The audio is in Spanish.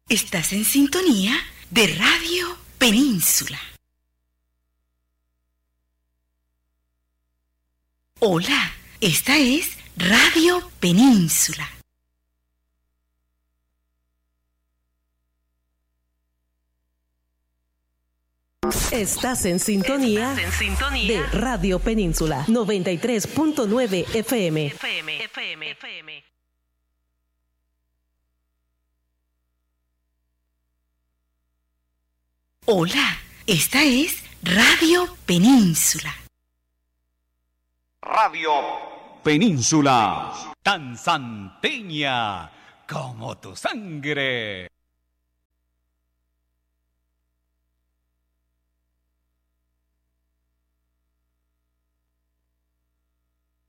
Estás en sintonía de Radio Península. Hola, esta es Radio Península. Estás en sintonía de Radio Península 93.9 FM. Hola, esta es Radio Península. Radio Península, tan santeña como tu sangre.